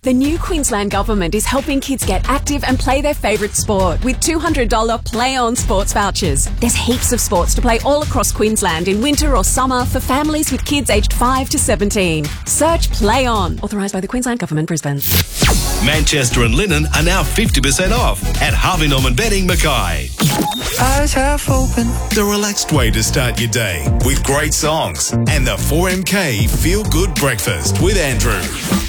The new Queensland Government is helping kids get active and play their favourite sport with $200 Play On sports vouchers. There's heaps of sports to play all across Queensland in winter or summer for families with kids aged 5 to 17. Search Play On. Authorised by the Queensland Government, Brisbane. Manchester and linen are now 50% off at Harvey Norman Bedding, Mackay. Eyes half open. The relaxed way to start your day with great songs and the 4MK Feel Good Breakfast with Andrew.